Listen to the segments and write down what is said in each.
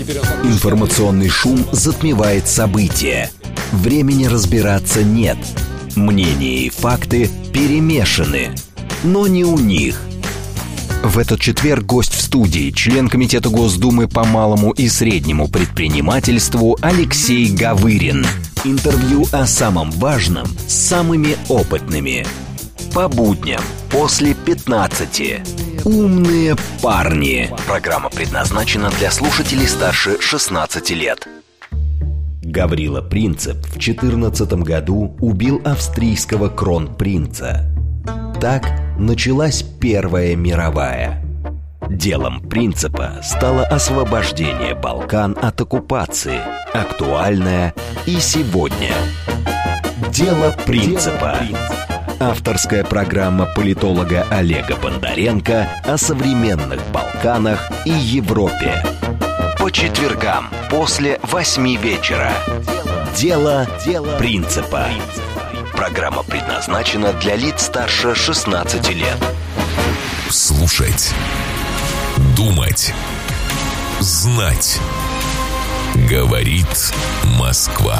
Информационный шум затмевает события. Времени разбираться нет. Мнения и факты перемешаны. Но не у них. В этот четверг гость в студии, член Комитета Госдумы по малому и среднему предпринимательству Алексей Гавырин. Интервью о самом важном с самыми опытными. По будням после 15. «Умные парни». Программа предназначена для слушателей старше 16 лет. Гаврила Принцип в 2014 году убил австрийского кронпринца. Так началась Первая мировая. Делом Принципа стало освобождение Балкан от оккупации, актуальное и сегодня. Дело Принципа. Авторская программа политолога Олега Бондаренко о современных Балканах и Европе. По четвергам после 8 вечера. Дело Принципа. Программа предназначена для лиц старше 16 лет. Слушать, думать, знать. Говорит Москва.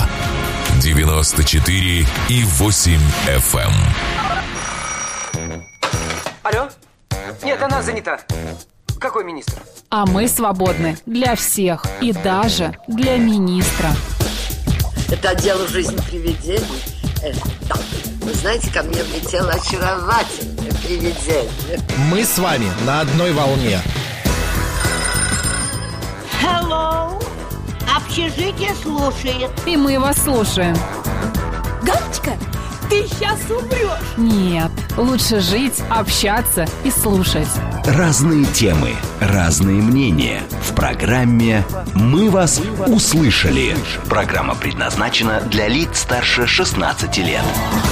94,8 FM. Алло? Нет, она занята. Какой министр? А мы свободны для всех и даже для министра. Это дело жизни привидений. Да. Вы знаете, ко мне влетело очаровательное привидение. Мы с вами на одной волне. Hello. Общежитие слушает. И мы вас слушаем. Галочка, ты сейчас умрешь. Нет, лучше жить, общаться и слушать. Разные темы, разные мнения. В программе «Мы вас услышали». Программа предназначена для лиц старше 16 лет.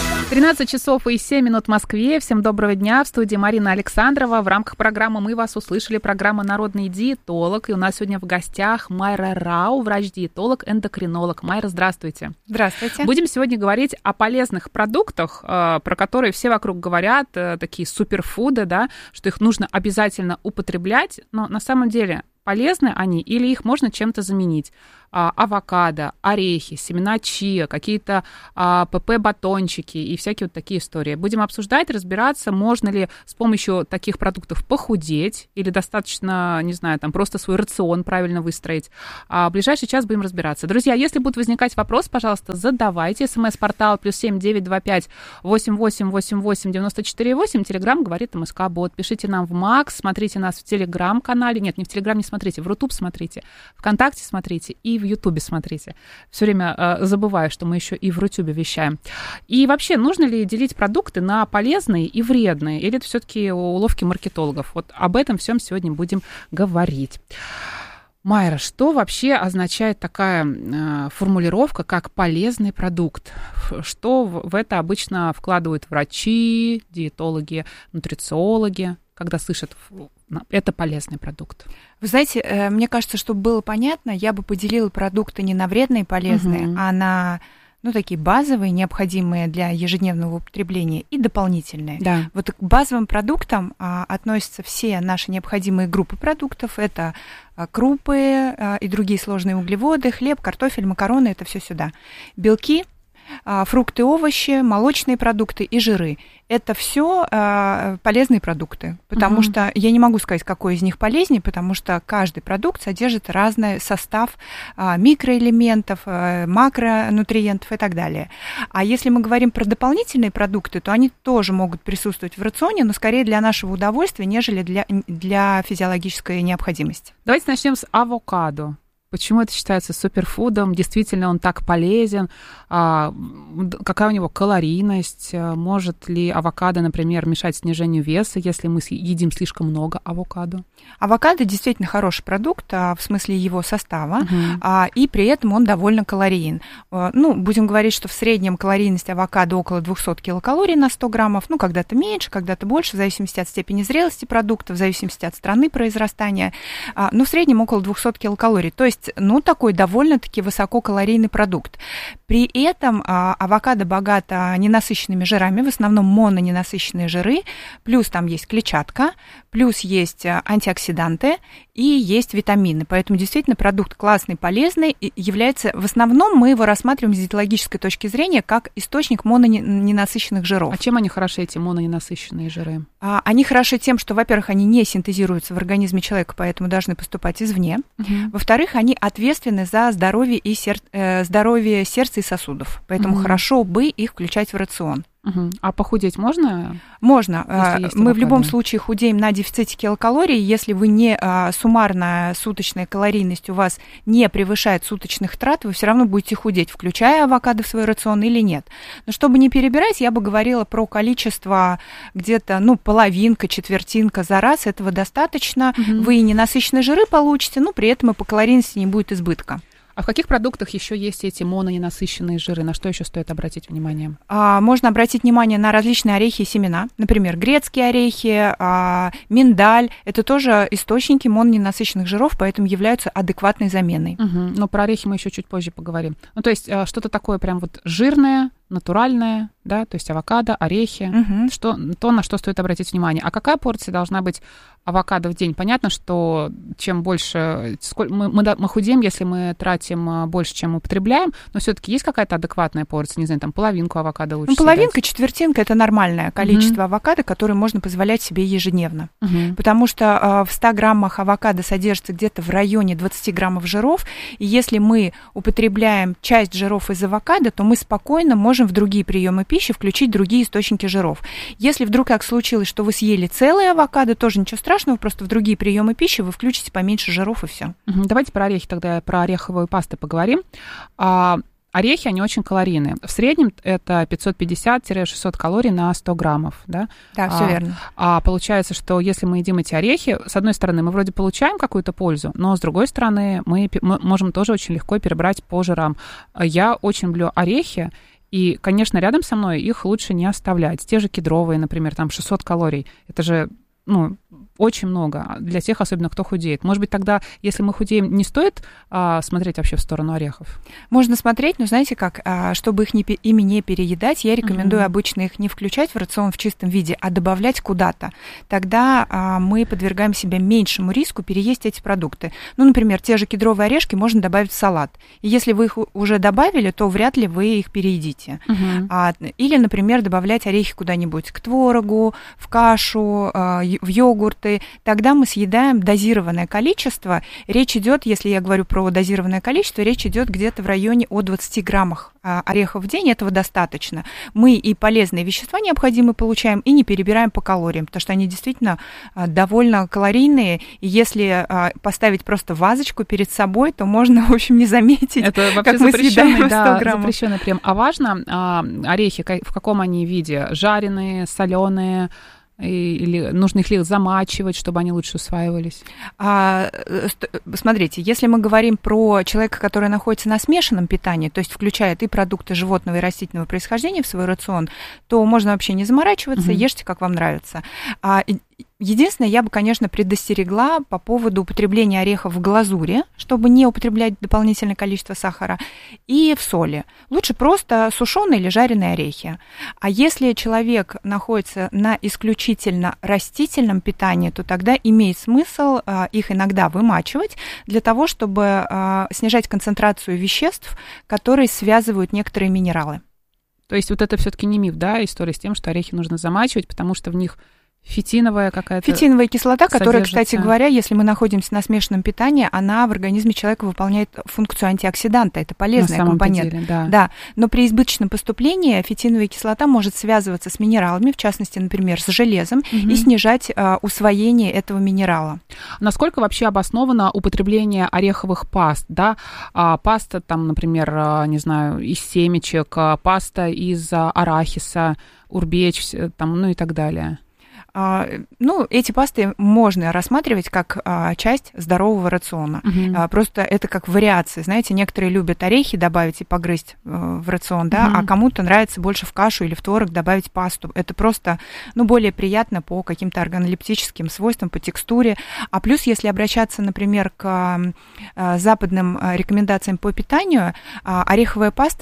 13 часов и 7 минут в Москве. Всем доброго дня. В студии Марина Александрова. В рамках программы «Мы вас услышали» программа «Народный диетолог». И у нас сегодня в гостях Майра Рау, врач-диетолог, эндокринолог. Майра, здравствуйте. Здравствуйте. Будем сегодня говорить о полезных продуктах, про которые все вокруг говорят, такие суперфуды, да, что их нужно обязательно употреблять. Но на самом деле полезны они или их можно чем-то заменить? Авокадо, орехи, семена чиа, какие-то ПП-батончики и всякие вот такие истории. Будем обсуждать, разбираться, можно ли с помощью таких продуктов похудеть или достаточно, не знаю, там просто свой рацион правильно выстроить. В ближайший час будем разбираться. Друзья, если будут возникать вопросы, пожалуйста, задавайте. СМС-портал +7 925 88 88 94 8. Телеграм говорит МСК-бот. Пишите нам в МАКС, смотрите нас в Телеграм-канале. Нет, не в Телеграм не смотрите, в Рутуб смотрите, ВКонтакте смотрите и в Ютубе смотрите. Все время забываю, что мы еще и в Рутюбе вещаем. И вообще, нужно ли делить продукты на полезные и вредные? Или это все-таки уловки маркетологов? Вот об этом всем сегодня будем говорить. Майра, что вообще означает такая формулировка, как полезный продукт? Что в это обычно вкладывают врачи, диетологи, нутрициологи, когда слышат «это полезный продукт»? Вы знаете, мне кажется, чтобы было понятно, я бы поделила продукты не на вредные и полезные, а на такие базовые, необходимые для ежедневного употребления, и дополнительные. Да. Вот к базовым продуктам относятся все наши необходимые группы продуктов. Это крупы и другие сложные углеводы, хлеб, картофель, макароны, это все сюда. Белки, фрукты, овощи, молочные продукты и жиры. Это все полезные продукты, потому что я не могу сказать, какой из них полезнее, потому что каждый продукт содержит разный состав микроэлементов, макронутриентов и так далее. А если мы говорим про дополнительные продукты, то они тоже могут присутствовать в рационе, но скорее для нашего удовольствия, нежели для физиологической необходимости. Давайте начнем с авокадо. Почему это считается суперфудом? Действительно, он так полезен? Какая у него калорийность? Может ли авокадо, например, мешать снижению веса, если мы едим слишком много авокадо? Авокадо действительно хороший продукт в смысле его состава, и при этом он довольно калорийен. Будем говорить, что в среднем калорийность авокадо около 200 килокалорий на 100 граммов, когда-то меньше, когда-то больше, в зависимости от степени зрелости продукта, в зависимости от страны произрастания, в среднем около 200 килокалорий. То есть, такой довольно-таки высококалорийный продукт. При этом авокадо богато ненасыщенными жирами, в основном мононенасыщенные жиры, плюс там есть клетчатка, плюс есть антиоксиданты и есть витамины. Поэтому действительно продукт классный, полезный, и является, в основном мы его рассматриваем с диетологической точки зрения как источник мононенасыщенных жиров. А чем они хороши, эти мононенасыщенные жиры? Они хороши тем, что, во-первых, они не синтезируются в организме человека, поэтому должны поступать извне. Во-вторых, они ответственны за здоровье здоровье сердца и сосудов, поэтому хорошо бы их включать в рацион. А похудеть можно? Можно. Мы в любом случае худеем на дефиците килокалорий. Если вы суммарная суточная калорийность у вас не превышает суточных трат, вы все равно будете худеть, включая авокадо в свой рацион или нет. Но чтобы не перебирать, я бы говорила про количество где-то, половинка, четвертинка за раз. Этого достаточно. Вы и ненасыщенные жиры получите, но при этом и по калорийности не будет избытка. А в каких продуктах еще есть эти мононенасыщенные жиры? На что еще стоит обратить внимание? Можно обратить внимание на различные орехи и семена. Например, грецкие орехи, миндаль. Это тоже источники мононенасыщенных жиров, поэтому являются адекватной заменой. Но про орехи мы еще чуть позже поговорим. То есть что-то такое прям вот жирное, натуральное, да, то есть авокадо, орехи, то, на что стоит обратить внимание. А какая порция должна быть авокадо в день? Понятно, что чем больше... Мы худеем, если мы тратим больше, чем употребляем, но все-таки есть какая-то адекватная порция? Не знаю, там половинку авокадо лучше половинка, съедать. Четвертинка – это нормальное количество авокадо, которое можно позволять себе ежедневно. Потому что в 100 граммах авокадо содержится где-то в районе 20 граммов жиров, и если мы употребляем часть жиров из авокадо, то мы спокойно можем в другие приемы пищи включить другие источники жиров. Если вдруг так случилось, что вы съели целые авокадо, тоже ничего страшного, просто в другие приемы пищи вы включите поменьше жиров и все. Давайте про орехи тогда, про ореховую пасту поговорим. Орехи, они очень калорийные. В среднем это 550-600 калорий на 100 граммов. Да, все верно. Получается, что если мы едим эти орехи, с одной стороны, мы вроде получаем какую-то пользу, но с другой стороны, мы можем тоже очень легко перебрать по жирам. Я очень люблю орехи, и, конечно, рядом со мной их лучше не оставлять. Те же кедровые, например, там 600 калорий. Это же, очень много для тех, особенно кто худеет. Может быть, тогда, если мы худеем, не стоит смотреть вообще в сторону орехов? Можно смотреть, но знаете как, чтобы ими не переедать, я рекомендую обычно их не включать в рацион в чистом виде, а добавлять куда-то. Тогда мы подвергаем себя меньшему риску переесть эти продукты. Например, те же кедровые орешки можно добавить в салат. И если вы их уже добавили, то вряд ли вы их переедите. Или, например, добавлять орехи куда-нибудь к творогу, в кашу, в йогурты. Тогда мы съедаем дозированное количество. Речь идет, если я говорю про дозированное количество, речь идет где-то в районе от 20 граммах орехов в день. Этого достаточно. Мы и полезные вещества необходимые получаем, и не перебираем по калориям, потому что они действительно довольно калорийные. И если поставить просто вазочку перед собой, то можно, в общем, не заметить, это как мы съедаем 100 граммов. Запрещенный прям. А важно, орехи, в каком они виде? Жареные, соленые? Или нужно их замачивать, чтобы они лучше усваивались? Смотрите, если мы говорим про человека, который находится на смешанном питании, то есть включает и продукты животного и растительного происхождения в свой рацион, то можно вообще не заморачиваться, ешьте, как вам нравится. Единственное, я бы, конечно, предостерегла по поводу употребления орехов в глазури, чтобы не употреблять дополнительное количество сахара, и в соли. Лучше просто сушеные или жареные орехи. А если человек находится на исключительно растительном питании, то тогда имеет смысл их иногда вымачивать для того, чтобы снижать концентрацию веществ, которые связывают некоторые минералы. То есть вот это все-таки не миф, да, история с тем, что орехи нужно замачивать, потому что в них фитиновая какая-то... Фитиновая кислота, которая, содержится. кстати говоря, если мы находимся на смешанном питании, она в организме человека выполняет функцию антиоксиданта. Это полезный компонент. Деле, да. Да. Но при избыточном поступлении фитиновая кислота может связываться с минералами, в частности, например, с железом, и снижать усвоение этого минерала. Насколько вообще обосновано употребление ореховых паст? Да? Паста, там, например, не знаю, из семечек, паста из арахиса, урбеч, там, и так далее. Эти пасты можно рассматривать как часть здорового рациона. Просто это как вариации. Знаете, некоторые любят орехи добавить и погрызть в рацион, да, а кому-то нравится больше в кашу или в творог добавить пасту. Это просто, более приятно по каким-то органолептическим свойствам, по текстуре. А плюс, если обращаться, например, к западным рекомендациям по питанию, ореховая паста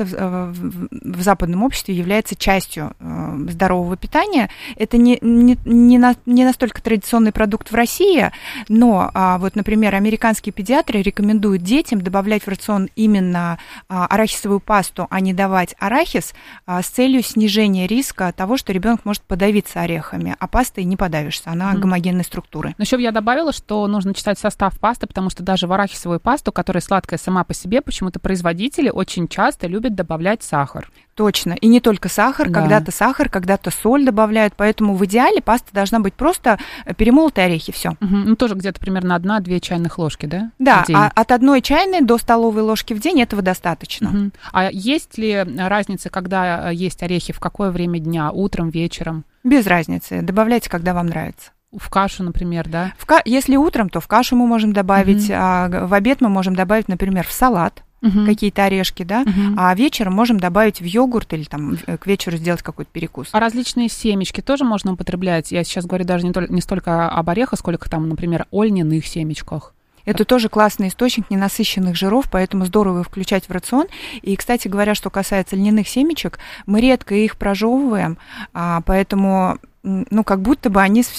в западном обществе является частью здорового питания. Это не настолько традиционный продукт в России, но вот, например, американские педиатры рекомендуют детям добавлять в рацион именно арахисовую пасту, а не давать арахис с целью снижения риска того, что ребенок может подавиться орехами, а пастой не подавишься, она гомогенной структуры. Но еще я добавила, что нужно читать состав пасты, потому что даже в арахисовую пасту, которая сладкая сама по себе, почему-то производители очень часто любят добавлять сахар. Точно. И не только сахар, сахар, когда-то соль добавляют. Поэтому в идеале паста должна быть просто перемолотые орехи, все. Тоже где-то примерно 1-2 чайных ложки, да? Да, от 1 чайной до столовой ложки в день этого достаточно. А есть ли разница, когда есть орехи, в какое время дня, утром, вечером? Без разницы. Добавляйте, когда вам нравится. В кашу, например, да? Если утром, то в кашу мы можем добавить, а в обед мы можем добавить, например, в салат. Какие-то орешки, да, а вечером можем добавить в йогурт или там к вечеру сделать какой-то перекус. А различные семечки тоже можно употреблять? Я сейчас говорю даже не столько об орехах, сколько там, например, о льняных семечках. Это тоже классный источник ненасыщенных жиров, поэтому здорово их включать в рацион. И, кстати говоря, что касается льняных семечек, мы редко их прожевываем, поэтому... как будто бы они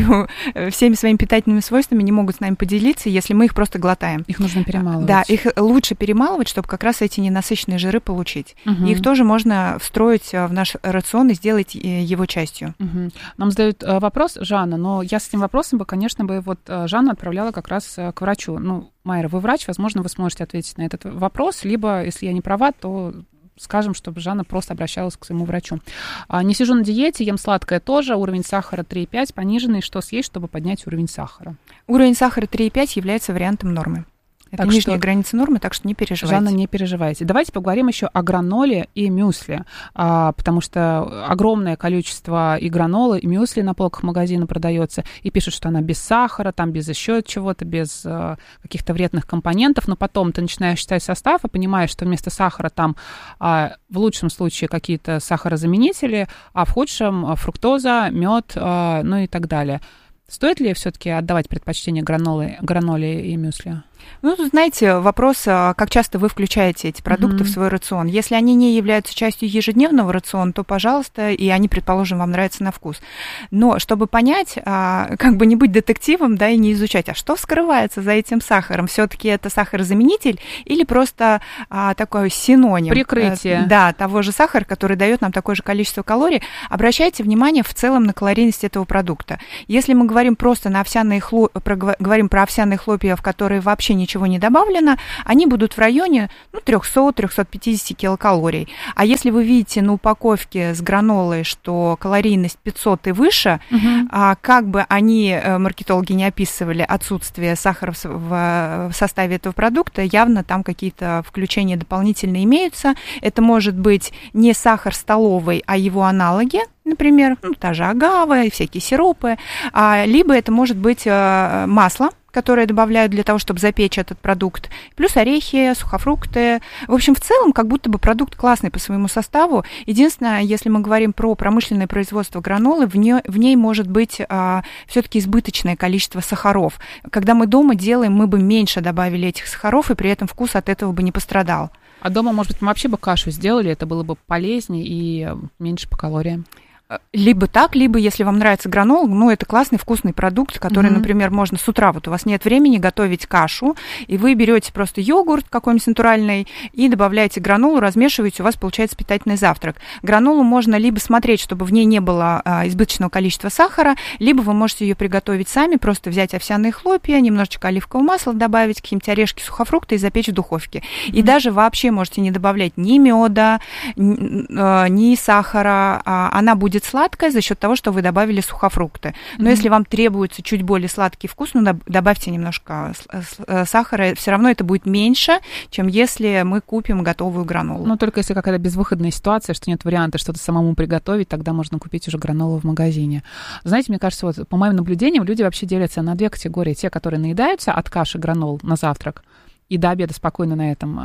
всеми своими питательными свойствами не могут с нами поделиться, если мы их просто глотаем. Их нужно перемалывать. Да, их лучше перемалывать, чтобы как раз эти ненасыщенные жиры получить. Их тоже можно встроить в наш рацион и сделать его частью. Нам задают вопрос, Жанна, но я с этим вопросом бы, конечно, Жанну отправляла как раз к врачу. Майра, вы врач, возможно, вы сможете ответить на этот вопрос, либо, если я не права, то... скажем, чтобы Жанна просто обращалась к своему врачу. Не сижу на диете, ем сладкое тоже, уровень сахара 3,5 пониженный. Что съесть, чтобы поднять уровень сахара? Уровень сахара 3,5 является вариантом нормы. Это нижняя граница нормы, так что не переживайте. Жанна, не переживайте. Давайте поговорим еще о граноле и мюсли, потому что огромное количество и гранолы, и мюсли на полках магазина продается, и пишут, что она без сахара, там без еще чего-то, без каких-то вредных компонентов, но потом ты начинаешь читать состав и понимаешь, что вместо сахара там в лучшем случае какие-то сахарозаменители, а в худшем фруктоза, мед, и так далее. Стоит ли все-таки отдавать предпочтение граноле и мюсли? Тут, знаете, вопрос, как часто вы включаете эти продукты в свой рацион. Если они не являются частью ежедневного рациона, то, пожалуйста, и они, предположим, вам нравятся на вкус. Но чтобы понять, не быть детективом, да, и не изучать, а что скрывается за этим сахаром? Все-таки это сахарозаменитель или просто такой синоним? Прикрытие. Да, того же сахара, который дает нам такое же количество калорий. Обращайте внимание в целом на калорийность этого продукта. Если мы говорим просто говорим про овсяные хлопья, в которые вообще ничего не добавлено, они будут в районе 300-350 килокалорий. А если вы видите на упаковке с гранолой, что калорийность 500 и выше, как бы они, маркетологи, не описывали отсутствие сахара в составе этого продукта, явно там какие-то включения дополнительные имеются. Это может быть не сахар столовый, а его аналоги, например, та же агава, всякие сиропы, либо это может быть масло, которые добавляют для того, чтобы запечь этот продукт, плюс орехи, сухофрукты. В общем, в целом, как будто бы продукт классный по своему составу. Единственное, если мы говорим про промышленное производство гранолы, в ней может быть все-таки избыточное количество сахаров. Когда мы дома делаем, мы бы меньше добавили этих сахаров, и при этом вкус от этого бы не пострадал. А дома, может быть, мы вообще бы кашу сделали, это было бы полезнее и меньше по калориям? Либо так, либо, если вам нравится гранол, это классный вкусный продукт, который, например, можно с утра, у вас нет времени готовить кашу, и вы берете просто йогурт какой-нибудь натуральный и добавляете гранолу, размешиваете, у вас получается питательный завтрак. Гранолу можно либо смотреть, чтобы в ней не было избыточного количества сахара, либо вы можете ее приготовить сами, просто взять овсяные хлопья, немножечко оливкового масла добавить, какие-нибудь орешки, сухофрукты и запечь в духовке. И даже вообще можете не добавлять ни меда, ни сахара, она будет будет сладкое за счет того, что вы добавили сухофрукты. Но если вам требуется чуть более сладкий вкус, добавьте немножко сахара, все равно это будет меньше, чем если мы купим готовую гранолу. Но только если какая-то безвыходная ситуация, что нет варианта что-то самому приготовить, тогда можно купить уже гранолу в магазине. Знаете, мне кажется, вот по моим наблюдениям, люди вообще делятся на две категории. Те, которые наедаются от каши гранол на завтрак, и до обеда спокойно на этом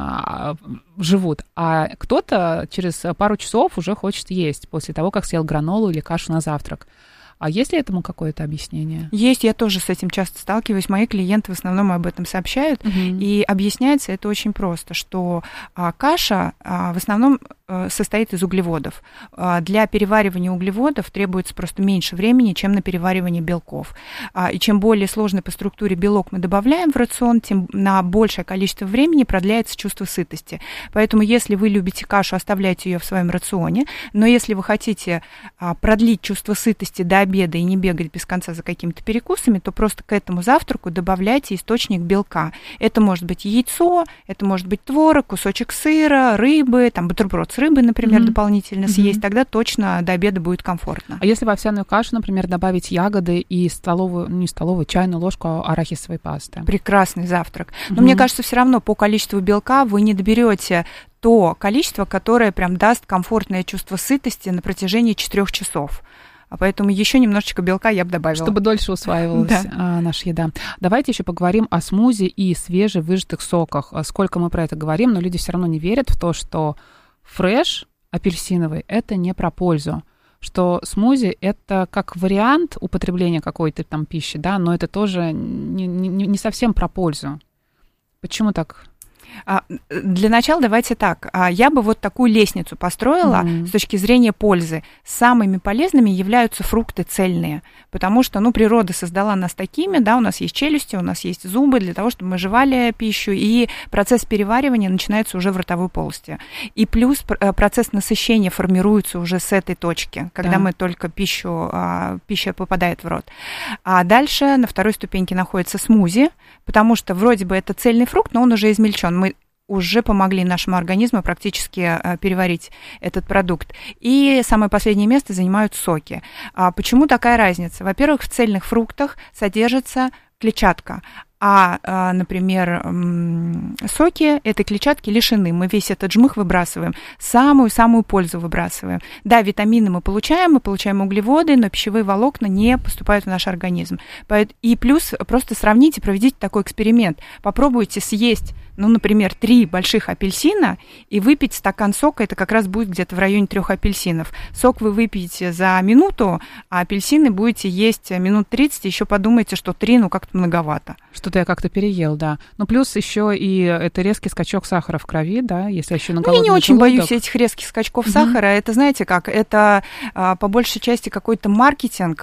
живут. А кто-то через пару часов уже хочет есть после того, как съел гранолу или кашу на завтрак. А есть ли этому какое-то объяснение? Есть, я тоже с этим часто сталкиваюсь. Мои клиенты в основном об этом сообщают. И объясняется это очень просто, что каша в основном состоит из углеводов. Для переваривания углеводов требуется просто меньше времени, чем на переваривание белков. И чем более сложный по структуре белок мы добавляем в рацион, тем на большее количество времени продляется чувство сытости. Поэтому если вы любите кашу, оставляйте ее в своем рационе. Но если вы хотите продлить чувство сытости до обеда и не бегать без конца за какими-то перекусами, то просто к этому завтраку добавляйте источник белка. Это может быть яйцо, это может быть творог, кусочек сыра, рыбы, там бутерброд с рыбой, например, дополнительно съесть, тогда точно до обеда будет комфортно. А если в овсяную кашу, например, добавить ягоды и чайную ложку арахисовой пасты? Прекрасный завтрак. Но мне кажется, все равно по количеству белка вы не доберете то количество, которое прям даст комфортное чувство сытости на протяжении 4 часов. А поэтому еще немножечко белка я бы добавила. Чтобы дольше усваивалась наша еда. Давайте еще поговорим о смузи и свежевыжатых соках. Сколько мы про это говорим, но люди все равно не верят в то, что фреш апельсиновый – это не про пользу. Что смузи – это как вариант употребления какой-то там пищи, да, но это тоже не совсем про пользу. Почему так? Для начала давайте так. Я бы вот такую лестницу построила с точки зрения пользы. Самыми полезными являются фрукты цельные, потому что, природа создала нас такими, да, у нас есть челюсти, у нас есть зубы для того, чтобы мы жевали пищу, и процесс переваривания начинается уже в ротовой полости. И плюс процесс насыщения формируется уже с этой точки, когда мы только пища попадает в рот. А дальше на второй ступеньке находится смузи, потому что вроде бы это цельный фрукт, но он уже измельчен. Мы уже помогли нашему организму практически переварить этот продукт. И самое последнее место занимают соки. Почему такая разница? Во-первых, в цельных фруктах содержится клетчатка, например, соки этой клетчатки лишены. Мы весь этот жмых выбрасываем, самую-самую пользу выбрасываем. Да, витамины мы получаем углеводы, но пищевые волокна не поступают в наш организм. И плюс просто сравните, проведите такой эксперимент. Попробуйте съесть, например, 3 больших апельсина и выпить стакан сока, это как раз будет где-то в районе 3 апельсинов. Сок вы выпьете за минуту, а апельсины будете есть минут 30, еще подумайте, что 3, как-то многовато. Что-то я как-то переел, да. Плюс еще и это резкий скачок сахара в крови, да, если еще на голодный Я не очень желудок. боюсь этих резких скачков сахара. Это, знаете как, это по большей части какой-то маркетинг.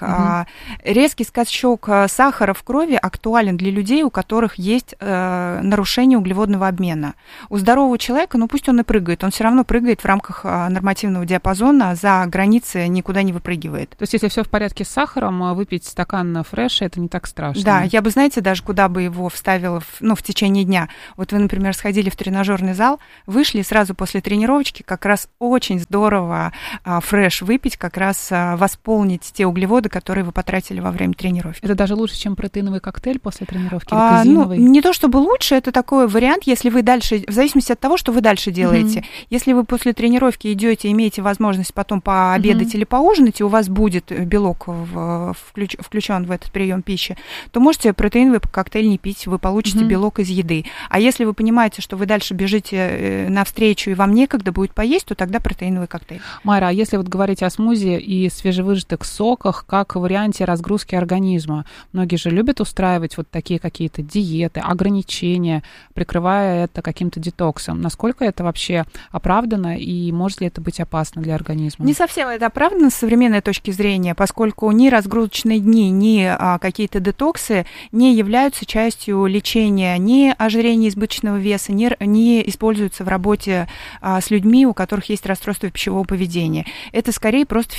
Резкий скачок сахара в крови актуален для людей, у которых есть нарушение углеводного обмена. У здорового человека, пусть он и прыгает, он все равно прыгает в рамках нормативного диапазона, за границы никуда не выпрыгивает. То есть если все в порядке с сахаром, выпить стакан фреша, это не так страшно? Да, я бы, знаете, даже куда бы его вставила в течение дня. Вот вы, например, сходили в тренажерный зал, вышли сразу после тренировочки, как раз очень здорово фреш выпить, как раз восполнить те углеводы, которые вы потратили во время тренировки. Это даже лучше, чем протеиновый коктейль после тренировки или казиновый? Не то чтобы лучше, это такой вариант, если вы дальше, в зависимости от того, что вы дальше делаете. Если вы после тренировки идете, имеете возможность потом пообедать или поужинать, и у вас будет белок включен в этот прием пищи, то можете протеиновый коктейль не пить, вы получите белок из еды. А если вы понимаете, что вы дальше бежите навстречу и вам некогда будет поесть, то тогда протеиновый коктейль. Майра, а если говорить о смузи и свежевыжатых соках как варианте разгрузки организма, многие же любят устраивать вот такие какие-то диеты, ограничения, прикрывая это каким-то детоксом. Насколько это вообще оправдано и может ли это быть опасно для организма? Не совсем это оправдано с современной точки зрения, поскольку ни разгрузочные дни, ни какие-то детоксы не являются частью лечения ни ожирения избыточного веса, не используются в работе с людьми, у которых есть расстройство пищевого поведения. Это скорее просто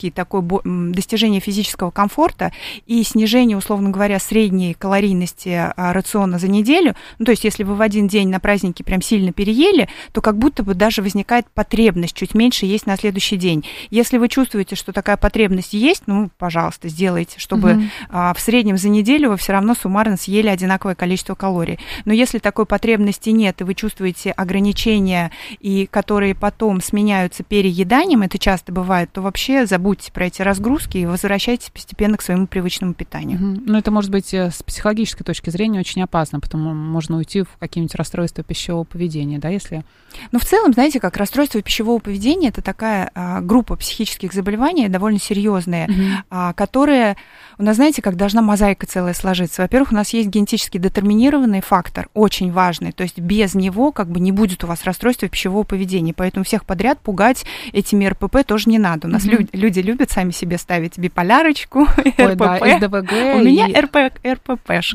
достижение физического комфорта и снижение, условно говоря, средней калорийности рациона за неделю. То есть, если вы в один день на празднике прям сильно переели, то как будто бы даже возникает потребность чуть меньше есть на следующий день. Если вы чувствуете, что такая потребность есть, ну, пожалуйста, сделайте, чтобы в среднем за неделю вы все равно суммарно съели одинаковое количество калорий. Но если такой потребности нет, и вы чувствуете ограничения, и которые потом сменяются перееданием, это часто бывает, то вообще забудьте про эти разгрузки и возвращайтесь постепенно к своему привычному питанию. Ну, это может быть с психологической точки зрения очень опасно, потому можно уйти в какие-нибудь расстройства пищевого поведения, да, если... Ну, в целом, знаете, как расстройство пищевого поведения, это такая группа психических заболеваний, довольно серьезные, которые, у нас, знаете, как должна мозаика целая сложиться. Во-первых, у нас есть генетически детерминированный фактор, очень важный, то есть без него как бы не будет у вас расстройства пищевого поведения, поэтому всех подряд пугать этими РПП тоже не надо. У нас люди любят сами себе ставить биполярочку, РПП. Да, СДВГ. У меня РППшка.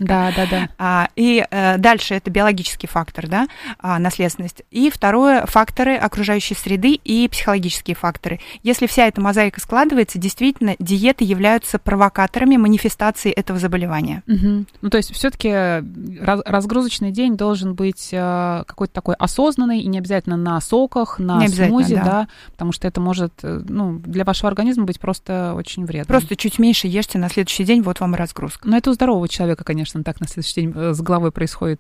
Да. И дальше это биологический фактор, да, наследственность. И второе, факторы окружающей среды и психологические факторы. Если вся эта мозаика складывается, действительно, диеты являются провокаторами манифестации этого заболевания. Ну, то есть все-таки разгрузочный день должен быть какой-то такой осознанный, и не обязательно на соках, на смузи, да, потому что это может, ну, для вашего организма быть просто очень вредно. Просто чуть меньше ешьте на следующий день, вот вам и разгрузка. Но это у здорового человека, конечно, так на следующий день с головой происходит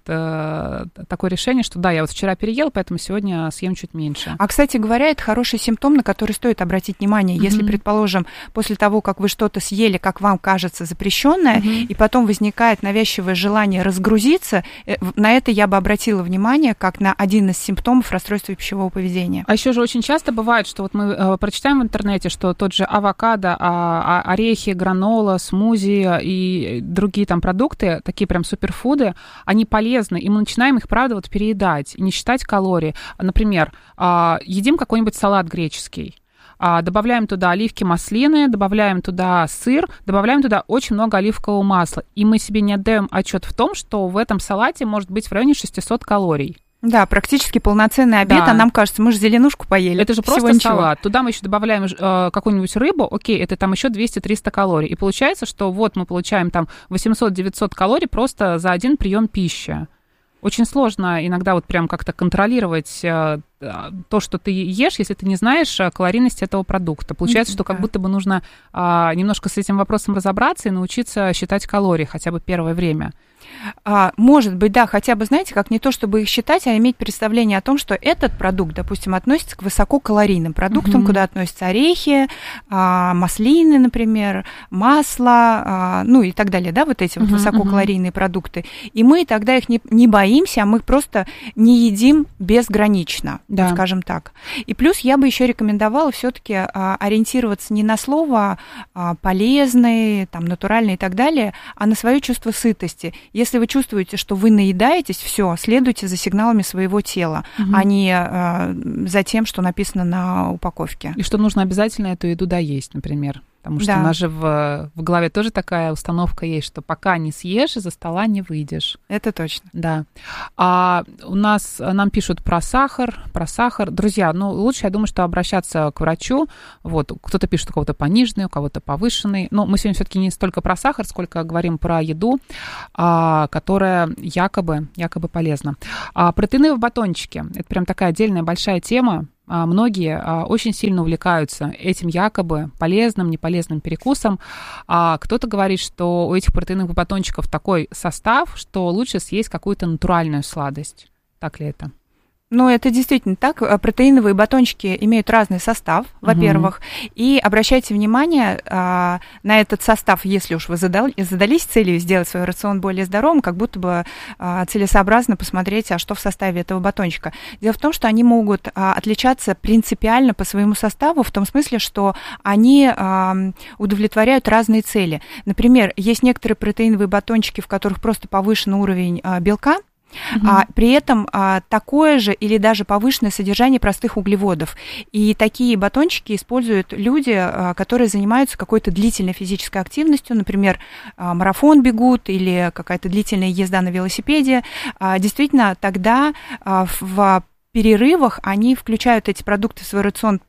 такое решение, что да, я вот вчера переел, поэтому сегодня съем чуть меньше. А, кстати говоря, это хороший симптом, на который стоит обратить внимание. Если, предположим, после того, как вы что-то съели, как вам кажется, запрещенное, и потом возникает навязчивое желание разгрузиться, на это я бы обратила внимание как на один из симптомов расстройства пищевого поведения. А еще же очень часто бывает, что вот мы прочитаем в интернете, что тот же авокадо, орехи, гранола, смузи и другие там продукты, такие прям суперфуды, они полезны, и мы начинаем их, правда, вот переедать, не считать калории. Например, едим какой-нибудь салат греческий, добавляем туда оливки, маслины, добавляем туда сыр, добавляем туда очень много оливкового масла, и мы себе не отдаем отчет в том, что в этом салате может быть в районе 600 калорий. Да, практически полноценный обед, а нам кажется, мы же зеленушку поели. Это же просто салат. Туда мы еще добавляем какую-нибудь рыбу, окей, это там еще 200-300 калорий. И получается, что вот мы получаем там 800-900 калорий просто за один прием пищи. Очень сложно иногда вот прям как-то контролировать то, что ты ешь, если ты не знаешь калорийность этого продукта. Получается, что как будто бы нужно немножко с этим вопросом разобраться и научиться считать калории хотя бы первое время. Может быть, да, хотя бы, знаете, как не то, чтобы их считать, а иметь представление о том, что этот продукт, допустим, относится к высококалорийным продуктам, куда относятся орехи, маслины, например, масло, ну и так далее, да, вот эти вот высококалорийные продукты. И мы тогда их не боимся, а мы их просто не едим безгранично, скажем так. И плюс я бы еще рекомендовала все-таки ориентироваться не на слово полезный, там, натуральный и так далее, а на свое чувство сытости. Если вы чувствуете, что вы наедаетесь, все, следуйте за сигналами своего тела, а не за тем, что написано на упаковке. И что нужно обязательно эту еду доесть, например. Потому что у нас же в голове тоже такая установка есть, что пока не съешь, из-за стола не выйдешь. Это точно. Да. А нам пишут про сахар. Друзья, ну, лучше, я думаю, что обращаться к врачу. Вот, кто-то пишет, у кого-то пониженный, у кого-то повышенный. Но мы сегодня все-таки не столько про сахар, сколько говорим про еду, которая якобы полезна. Протеиновые батончики. Это прям такая отдельная большая тема. Многие очень сильно увлекаются этим якобы полезным, неполезным перекусом. Кто-то говорит, что у этих протеиновых батончиков такой состав, что лучше съесть какую-то натуральную сладость. Так ли это? Ну, это действительно так. Протеиновые батончики имеют разный состав, во-первых. И обращайте внимание на этот состав, если уж вы задались целью сделать свой рацион более здоровым, как будто бы целесообразно посмотреть, а что в составе этого батончика. Дело в том, что они могут отличаться принципиально по своему составу, в том смысле, что они удовлетворяют разные цели. Например, есть некоторые протеиновые батончики, в которых просто повышен уровень белка, при этом такое же или даже повышенное содержание простых углеводов. И такие батончики используют люди, которые занимаются какой-то длительной физической активностью, например, марафон бегут или какая-то длительная езда на велосипеде. Действительно, тогда в перерывах они включают эти продукты в свой рацион,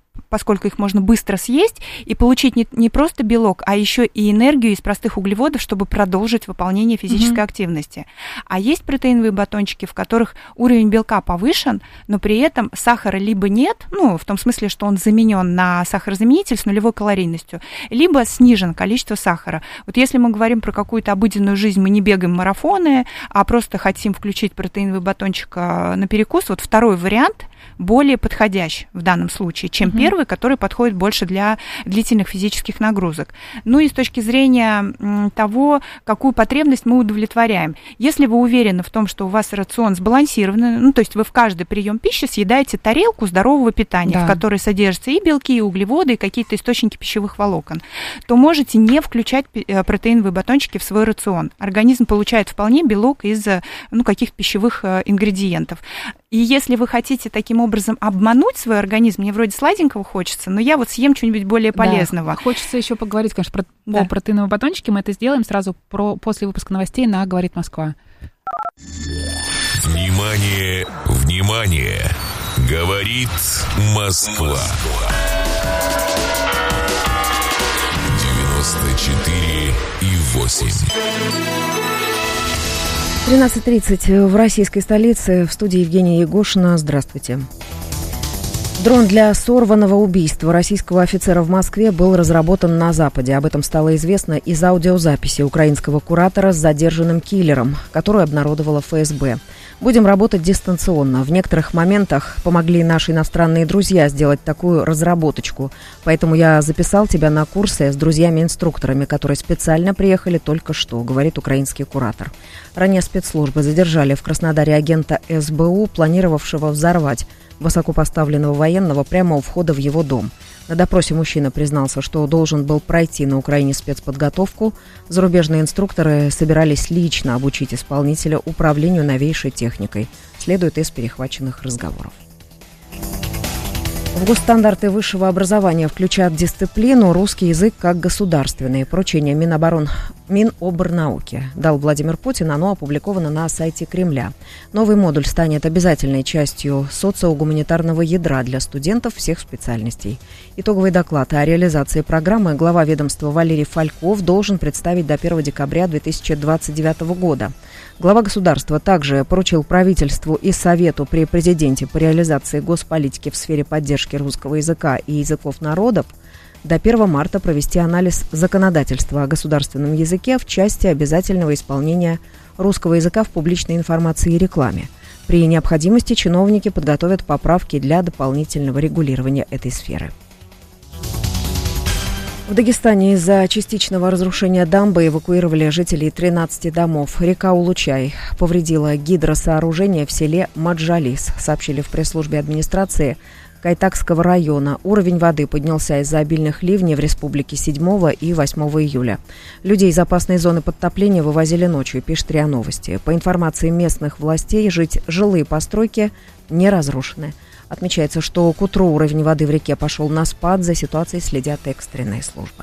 поскольку их можно быстро съесть и получить не просто белок, а еще и энергию из простых углеводов, чтобы продолжить выполнение физической активности. А есть протеиновые батончики, в которых уровень белка повышен, но при этом сахара либо нет, в том смысле, что он заменен на сахарозаменитель с нулевой калорийностью, либо снижен количество сахара. Вот если мы говорим про какую-то обыденную жизнь, мы не бегаем марафоны, а просто хотим включить протеиновый батончик на перекус, вот второй вариант более подходящий в данном случае, чем первый, который подходит больше для длительных физических нагрузок. И с точки зрения того, какую потребность мы удовлетворяем. Если вы уверены в том, что у вас рацион сбалансированный, то есть вы в каждый прием пищи съедаете тарелку здорового питания, в которой содержатся и белки, и углеводы, и какие-то источники пищевых волокон, то можете не включать протеиновые батончики в свой рацион. Организм получает вполне белок из каких-то пищевых ингредиентов. И если вы хотите таким образом обмануть свой организм, мне вроде сладенького хочется, но я вот съем что-нибудь более полезного. Да. Хочется еще поговорить, конечно, о протеиновом батончике. Мы это сделаем сразу после выпуска новостей на «Говорит Москва». Внимание, внимание! Говорит Москва. 94,8. 13:30 в российской столице. В студии Евгения Егошина. Здравствуйте. Дрон для сорванного убийства российского офицера в Москве был разработан на Западе. Об этом стало известно из аудиозаписи украинского куратора с задержанным киллером, которую обнародовала ФСБ. Будем работать дистанционно. В некоторых моментах помогли наши иностранные друзья сделать такую разработочку. Поэтому я записал тебя на курсы с друзьями-инструкторами, которые специально приехали только что, говорит украинский куратор. Ранее спецслужбы задержали в Краснодаре агента СБУ, планировавшего взорвать высокопоставленного военного прямо у входа в его дом. На допросе мужчина признался, что должен был пройти на Украине спецподготовку. Зарубежные инструкторы собирались лично обучить исполнителя управлению новейшей техникой. Следует из перехваченных разговоров. В госстандарты высшего образования включают дисциплину «Русский язык как государственный». Поручение Минобрнауки дал Владимир Путин, оно опубликовано на сайте Кремля. Новый модуль станет обязательной частью социогуманитарного ядра для студентов всех специальностей. Итоговый доклад о реализации программы глава ведомства Валерий Фальков должен представить до 1 декабря 2029 года. Глава государства также поручил правительству и Совету при президенте по реализации госполитики в сфере поддержки русского языка и языков народов до 1 марта провести анализ законодательства о государственном языке в части обязательного исполнения русского языка в публичной информации и рекламе. При необходимости чиновники подготовят поправки для дополнительного регулирования этой сферы. В Дагестане из-за частичного разрушения дамбы эвакуировали жителей 13 домов. Река Улучай повредила гидросооружение в селе Маджалис, сообщили в пресс-службе администрации Кайтакского района. Уровень воды поднялся из-за обильных ливней в республике 7 и 8 июля. Людей из опасной зоны подтопления вывозили ночью, пишет РИА Новости. По информации местных властей, жилые постройки не разрушены. Отмечается, что к утру уровень воды в реке пошел на спад. За ситуацией следят экстренные службы.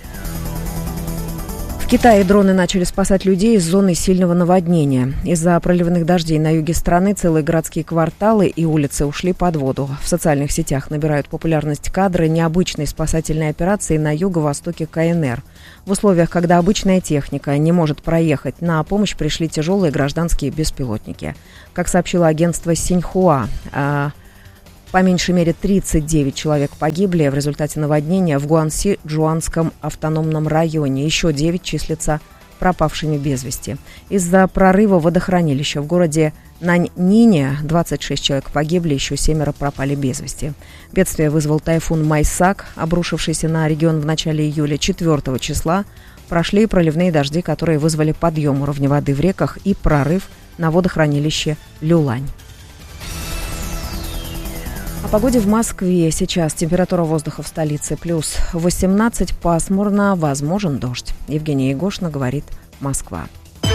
В Китае дроны начали спасать людей из зоны сильного наводнения. Из-за проливных дождей на юге страны целые городские кварталы и улицы ушли под воду. В социальных сетях набирают популярность кадры необычной спасательной операции на юго-востоке КНР. В условиях, когда обычная техника не может проехать, на помощь пришли тяжелые гражданские беспилотники. Как сообщило агентство Синьхуа, по меньшей мере 39 человек погибли в результате наводнения в Гуанси-Джуанском автономном районе. Еще 9 числятся пропавшими без вести. Из-за прорыва водохранилища в городе Наньнине 26 человек погибли, еще 7 пропали без вести. Бедствие вызвал тайфун Майсак, обрушившийся на регион в начале июля. 4 числа прошли проливные дожди, которые вызвали подъем уровня воды в реках и прорыв на водохранилище Люлань. О погоде в Москве. Сейчас температура воздуха в столице плюс 18, пасмурно, возможен дождь. Евгения Егошина, говорит Москва.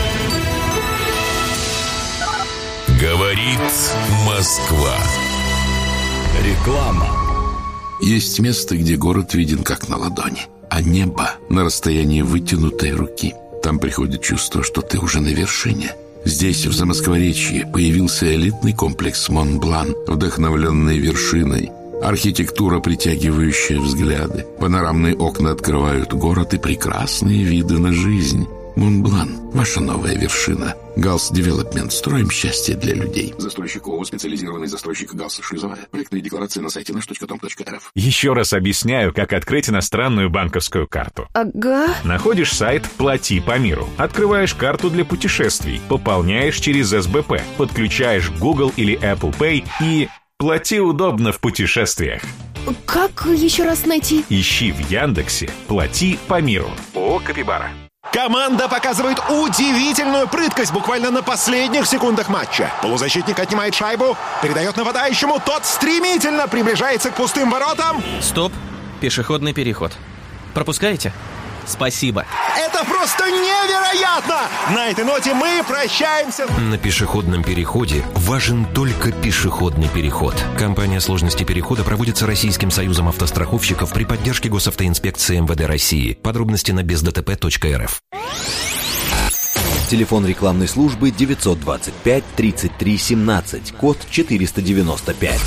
Говорит Москва. Реклама. Есть место, где город виден как на ладони, а небо на расстоянии вытянутой руки. Там приходит чувство, что ты уже на вершине. Здесь, в Замоскворечье, появился элитный комплекс «Монблан», вдохновленный вершиной. Архитектура, притягивающая взгляды. Панорамные окна открывают город и прекрасные виды на жизнь. Монблан – ваша новая вершина. Галс Девелопмент. Строим счастье для людей. Застройщик ООО «Специализированный застройщик Галс Шлюзовая». Проектные декларации на сайте nаш.com.rf. Еще раз объясняю, как открыть иностранную банковскую карту. Ага. Находишь сайт «Плати по миру». Открываешь карту для путешествий. Пополняешь через СБП. Подключаешь Google или Apple Pay и... Плати удобно в путешествиях. Как еще раз найти? Ищи в Яндексе «Плати по миру». ООО «Капибара». Команда показывает удивительную прыткость буквально на последних секундах матча. Полузащитник отнимает шайбу, передает нападающему, тот стремительно приближается к пустым воротам. Стоп, пешеходный переход. Пропускаете? Спасибо. Это просто невероятно! На этой ноте мы прощаемся. На пешеходном переходе важен только пешеходный переход. Компания «Сложности перехода» проводится Российским союзом автостраховщиков при поддержке госавтоинспекции МВД России. Подробности на бездтп.рф. Телефон рекламной службы 925 33 17, код 495.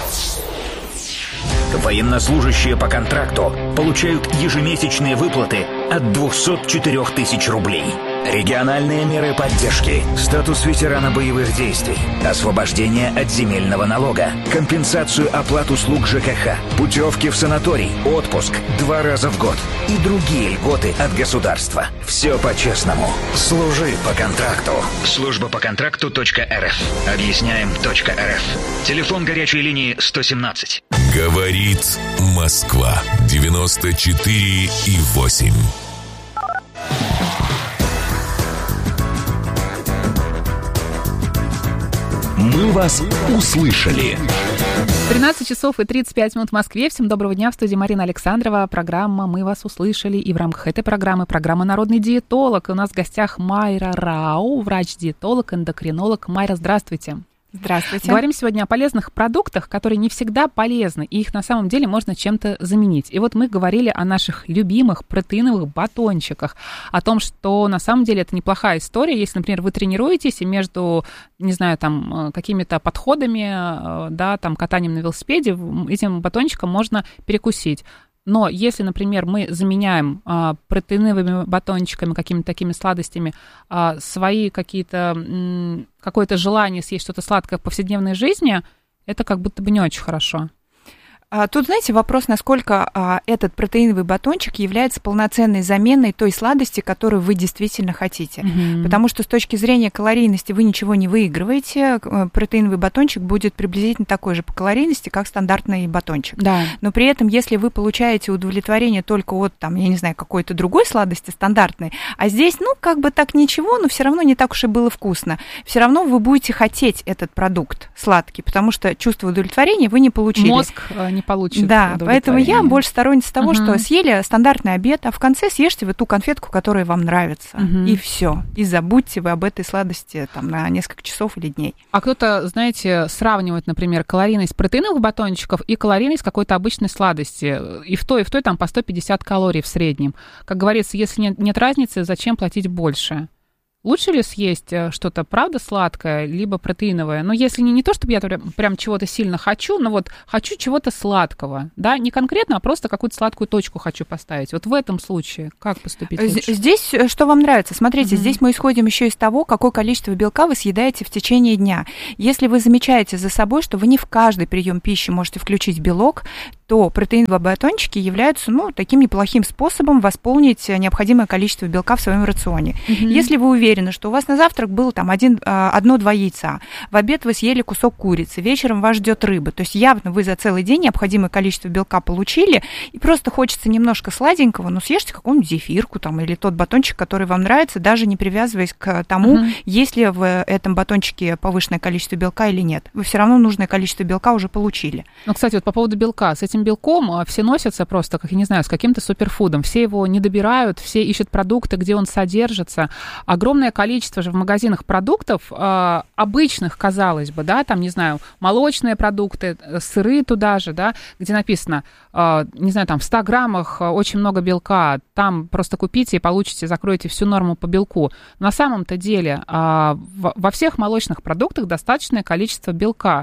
Военнослужащие по контракту получают ежемесячные выплаты от 204 тысяч рублей. Региональные меры поддержки, статус ветерана боевых действий, освобождение от земельного налога, компенсацию оплат услуг ЖКХ, путевки в санаторий, отпуск 2 раза в год и другие льготы от государства. Все по-честному. Служи по контракту. Служба по контракту.рф. Объясняем.рф. Телефон горячей линии 117. Говорит Москва. 94,8. Мы вас услышали. 13 часов и 35 минут в Москве. Всем доброго дня. В студии Марина Александрова. Программа «Мы вас услышали». И в рамках этой программа «Народный диетолог». И у нас в гостях Майра Рау, врач-диетолог, эндокринолог. Майра, здравствуйте. Здравствуйте. Говорим сегодня о полезных продуктах, которые не всегда полезны, и их на самом деле можно чем-то заменить. И вот мы говорили о наших любимых протеиновых батончиках, о том, что на самом деле это неплохая история, если, например, вы тренируетесь, и между, не знаю, там, какими-то подходами, да, там, катанием на велосипеде, этим батончиком можно перекусить. Но если, например, мы заменяем протеиновыми батончиками, какими-то такими сладостями, свои какое-то желание съесть что-то сладкое в повседневной жизни, это как будто бы не очень хорошо. Тут, знаете, вопрос, насколько этот протеиновый батончик является полноценной заменой той сладости, которую вы действительно хотите. Mm-hmm. Потому что с точки зрения калорийности вы ничего не выигрываете. Протеиновый батончик будет приблизительно такой же по калорийности, как стандартный батончик. Да. Но при этом, если вы получаете удовлетворение только от, там, я не знаю, какой-то другой сладости, стандартной, а здесь, ну, как бы так ничего, но все равно не так уж и было вкусно. Все равно вы будете хотеть этот продукт сладкий, потому что чувство удовлетворения вы не получили. Мозг не получит. Да, поэтому я больше сторонница того, что съели стандартный обед, а в конце съешьте вы ту конфетку, которая вам нравится. И все. И забудьте вы об этой сладости там, на несколько часов или дней. А кто-то, знаете, сравнивает, например, калорийность протеиновых батончиков и калорийность какой-то обычной сладости. И в той там по 150 калорий в среднем. Как говорится, если нет разницы, зачем платить больше? Лучше ли съесть что-то, правда, сладкое, либо протеиновое? Но если не то, чтобы я прям чего-то сильно хочу, но вот хочу чего-то сладкого, да, не конкретно, а просто какую-то сладкую точку хочу поставить. Вот в этом случае как поступить лучше? Здесь что вам нравится? Смотрите, здесь мы исходим еще из того, какое количество белка вы съедаете в течение дня. Если вы замечаете за собой, что вы не в каждый прием пищи можете включить белок, то протеиновые батончики являются, ну, таким неплохим способом восполнить необходимое количество белка в своем рационе. Если вы уверены, что у вас на завтрак было там 1-2 яйца, в обед вы съели кусок курицы, вечером вас ждет рыба, то есть явно вы за целый день необходимое количество белка получили, и просто хочется немножко сладенького, ну, съешьте какую-нибудь зефирку там, или тот батончик, который вам нравится, даже не привязываясь к тому, есть ли в этом батончике повышенное количество белка или нет. Вы все равно нужное количество белка уже получили. Ну, кстати, вот по поводу белка, с этим белком все носятся просто, как я не знаю, с каким-то суперфудом. Все его не добирают, все ищут продукты, где он содержится. Огромное количество же в магазинах продуктов, обычных, казалось бы, да, там, не знаю, молочные продукты, сыры туда же, да, где написано, не знаю, там в 100 граммах очень много белка, там просто купите и получите, закроете всю норму по белку. На самом-то деле во всех молочных продуктах достаточное количество белка.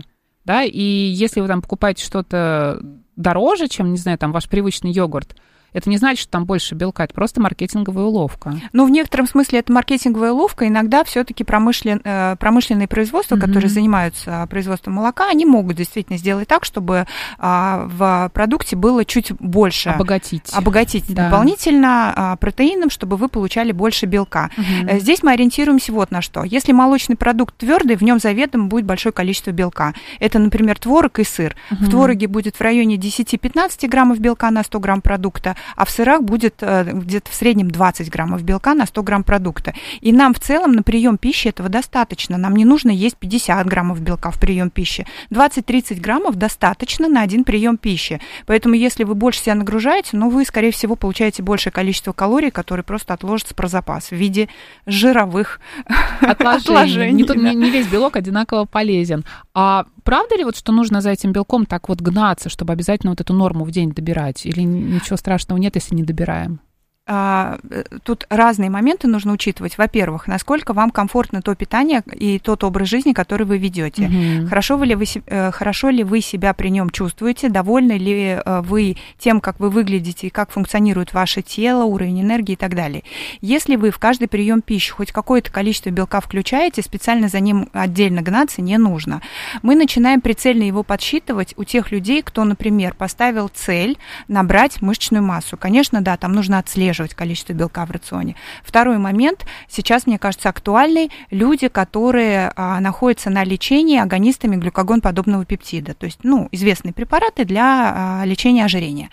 да, и если вы там покупаете что-то дороже, чем, не знаю, там ваш привычный йогурт, это не значит, что там больше белка, это просто маркетинговая уловка. Ну, в некотором смысле это маркетинговая уловка. Иногда все-таки промышленные производства, которые занимаются производством молока, они могут действительно сделать так, чтобы в продукте было чуть больше. Обогатить дополнительно протеином, чтобы вы получали больше белка. Здесь мы ориентируемся вот на что. Если молочный продукт твердый, в нем заведомо будет большое количество белка. Это, например, творог и сыр. В твороге будет в районе 10-15 граммов белка на 100 грамм продукта, а в сырах будет где-то в среднем 20 граммов белка на 100 грамм продукта. И нам в целом на прием пищи этого достаточно. Нам не нужно есть 50 граммов белка в прием пищи. 20-30 граммов достаточно на один прием пищи. Поэтому если вы больше себя нагружаете, вы, скорее всего, получаете большее количество калорий, которые просто отложатся про запас в виде жировых отложений. Не весь белок одинаково полезен. А правда ли вот, что нужно за этим белком так вот гнаться, чтобы обязательно вот эту норму в день добирать? Или ничего страшного нет, если не добираем? Тут разные моменты нужно учитывать. Во-первых, насколько вам комфортно то питание и тот образ жизни, который вы ведете. Хорошо ли вы себя при нем чувствуете? Довольны ли вы тем, как вы выглядите и как функционирует ваше тело, уровень энергии и так далее? Если вы в каждый прием пищи хоть какое-то количество белка включаете, специально за ним отдельно гнаться не нужно. Мы начинаем прицельно его подсчитывать у тех людей, кто, например, поставил цель набрать мышечную массу. Конечно, да, там нужно отслеживать количество белка в рационе. Второй момент, сейчас, мне кажется, актуальный, люди, которые находятся на лечении агонистами глюкагон-подобного пептида, то есть, известные препараты для лечения ожирения.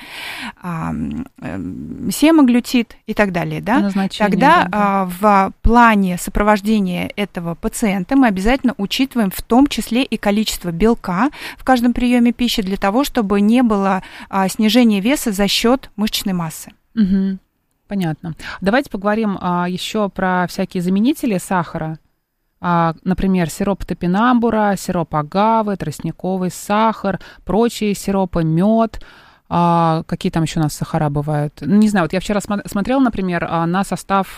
Семаглютид и так далее, да? Тогда в плане сопровождения этого пациента мы обязательно учитываем в том числе и количество белка в каждом приеме пищи для того, чтобы не было снижения веса за счет мышечной массы. Понятно. Давайте поговорим еще про всякие заменители сахара. Например, сироп топинамбура, сироп агавы, тростниковый сахар, прочие сиропы, мед. Какие там еще у нас сахара бывают? Не знаю, вот я вчера смотрела, например, на состав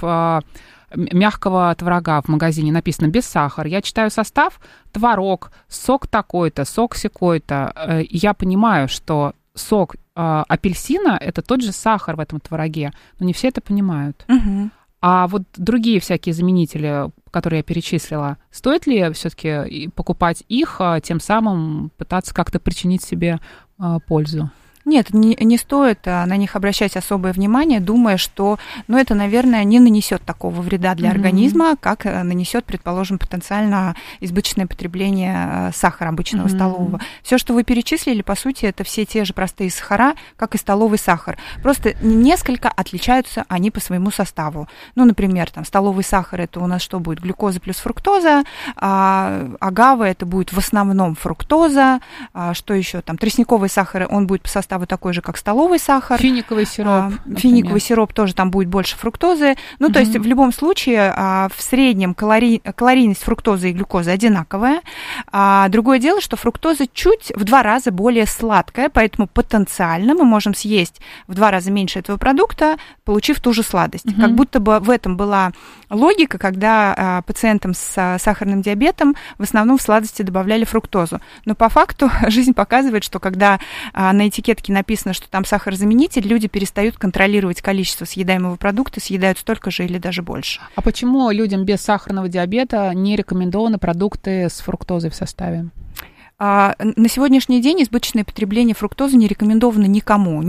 мягкого творога в магазине. Написано без сахара. Я читаю состав: творог, сок такой-то, сок сякой-то. И я понимаю, что сок апельсина – это тот же сахар в этом твороге, но не все это понимают. А вот другие всякие заменители, которые я перечислила, стоит ли все-таки покупать их, тем самым пытаться как-то причинить себе пользу? Нет, не стоит на них обращать особое внимание, думая, что, это, наверное, не нанесет такого вреда для организма, как нанесет, предположим, потенциально избыточное потребление сахара обычного столового. Все, что вы перечислили, по сути, это все те же простые сахара, как и столовый сахар. Просто несколько отличаются они по своему составу. Например, там столовый сахар – это у нас что будет? Глюкоза плюс фруктоза, агава – это будет в основном фруктоза, что еще там? Тростниковый сахар, он будет по составу такой же, как столовый сахар. Финиковый сироп. Финиковый сироп тоже там будет больше фруктозы. То есть в любом случае в среднем калорийность фруктозы и глюкозы одинаковая. Другое дело, что фруктоза чуть в 2 раза более сладкая, поэтому потенциально мы можем съесть в 2 раза меньше этого продукта, получив ту же сладость. Как будто бы в этом была логика, когда пациентам с сахарным диабетом в основном в сладости добавляли фруктозу. Но по факту жизнь показывает, что когда на этикетке написано, что там сахарозаменитель, люди перестают контролировать количество съедаемого продукта, съедают столько же или даже больше. А почему людям без сахарного диабета не рекомендованы продукты с фруктозой в составе? На сегодняшний день избыточное потребление фруктозы не рекомендовано никому.